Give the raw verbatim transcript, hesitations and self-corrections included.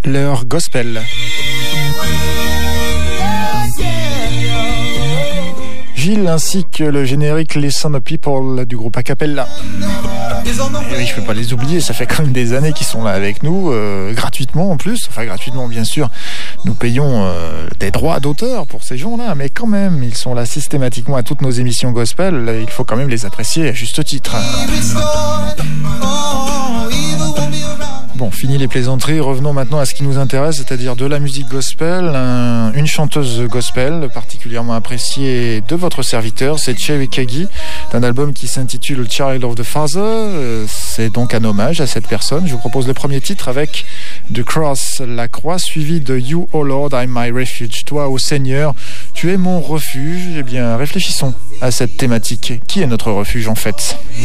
leur gospel. Gilles ainsi que le générique Listen of People du groupe Acapella. Et oui, je peux pas les oublier, ça fait quand même des années qu'ils sont là avec nous, euh, gratuitement en plus, enfin gratuitement bien sûr, nous payons euh, des droits d'auteur pour ces gens-là, mais quand même, ils sont là systématiquement à toutes nos émissions gospel, il faut quand même les apprécier à juste titre. Bon, fini les plaisanteries, revenons maintenant à ce qui nous intéresse, c'est-à-dire de la musique gospel. Un, une chanteuse gospel particulièrement appréciée de votre serviteur, c'est Cherry Kagi, d'un album qui s'intitule Child of the Father. C'est donc un hommage à cette personne. Je vous propose le premier titre avec The Cross, la croix, suivi de You, O Lord, I'm my refuge. Toi, ô Seigneur, tu es mon refuge. Eh bien, réfléchissons à cette thématique. Qui est notre refuge en fait ?